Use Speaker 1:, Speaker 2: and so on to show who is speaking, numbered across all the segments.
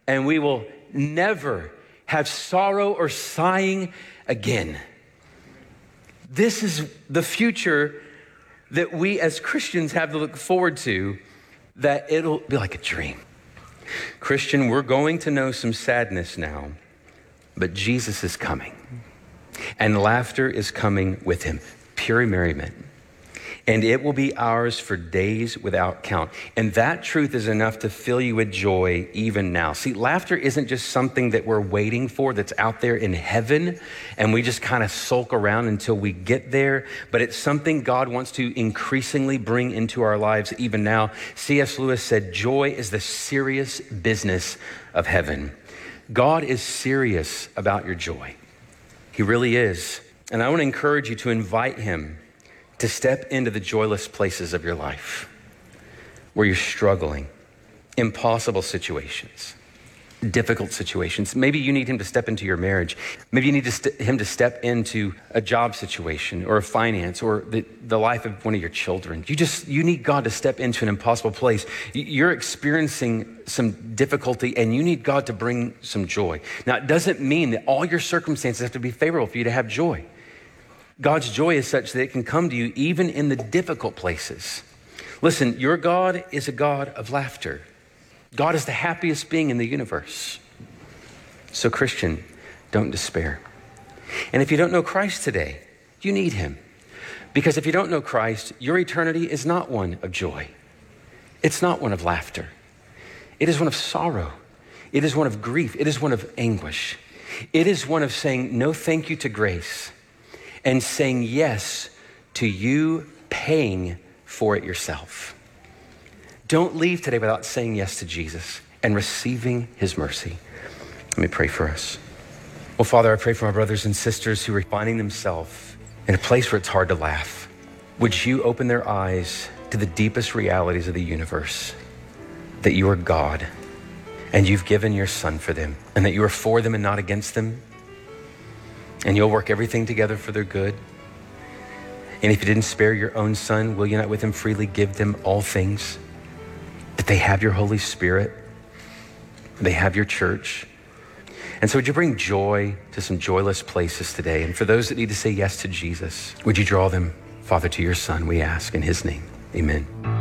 Speaker 1: and we will never have sorrow or sighing again. This is the future that we as Christians have to look forward to, that it'll be like a dream. Christian, we're going to know some sadness now, but Jesus is coming, and laughter is coming with him, pure merriment. And it will be ours for days without count. And that truth is enough to fill you with joy even now. See, laughter isn't just something that we're waiting for that's out there in heaven and we just kind of sulk around until we get there, but it's something God wants to increasingly bring into our lives even now. C.S. Lewis said, joy is the serious business of heaven. God is serious about your joy. He really is. And I want to encourage you to invite him to step into the joyless places of your life where you're struggling, impossible situations, difficult situations. Maybe you need him to step into your marriage. Maybe you need him to step into a job situation or a finance or the life of one of your children. You need God to step into an impossible place. You're experiencing some difficulty and you need God to bring some joy. Now, it doesn't mean that all your circumstances have to be favorable for you to have joy. God's joy is such that it can come to you even in the difficult places. Listen, your God is a God of laughter. God is the happiest being in the universe. So Christian, don't despair. And if you don't know Christ today, you need him. Because if you don't know Christ, your eternity is not one of joy. It's not one of laughter. It is one of sorrow. It is one of grief. It is one of anguish. It is one of saying no thank you to grace and saying yes to you paying for it yourself. Don't leave today without saying yes to Jesus and receiving his mercy. Let me pray for us. Well, Father, I pray for my brothers and sisters who are finding themselves in a place where it's hard to laugh. Would you open their eyes to the deepest realities of the universe, that you are God and you've given your son for them, and that you are for them and not against them, and you'll work everything together for their good. And if you didn't spare your own son, will you not with him freely give them all things? That they have your Holy Spirit, they have your church. And so would you bring joy to some joyless places today? And for those that need to say yes to Jesus, would you draw them, Father, to your son, we ask in his name, amen.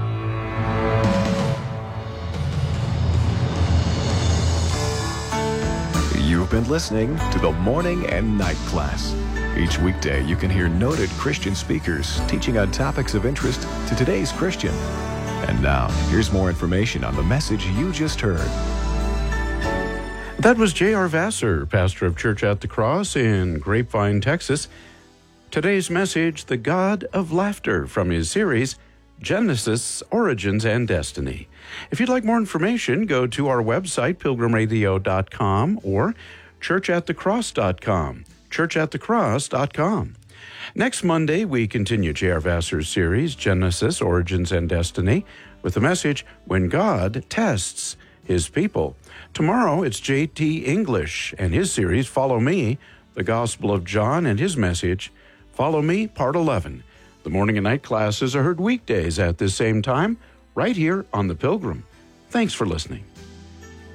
Speaker 2: You've been listening to the Morning and Night Class. Each weekday, you can hear noted Christian speakers teaching on topics of interest to today's Christian. And now, here's more information on the message you just heard.
Speaker 3: That was J.R. Vassar, pastor of Church at the Cross in Grapevine, Texas. Today's message, the God of Laughter, from his series, Genesis, Origins, and Destiny. If you'd like more information, go to our website, pilgrimradio.com or churchatthecross.com, churchatthecross.com. Next Monday, we continue J.R. Vassar's series, Genesis, Origins, and Destiny, with the message, When God Tests His People. Tomorrow, it's J.T. English and his series, Follow Me, the Gospel of John, and his message, Follow Me, Part 11. The morning and night classes are heard weekdays at this same time, right here on The Pilgrim. Thanks for listening.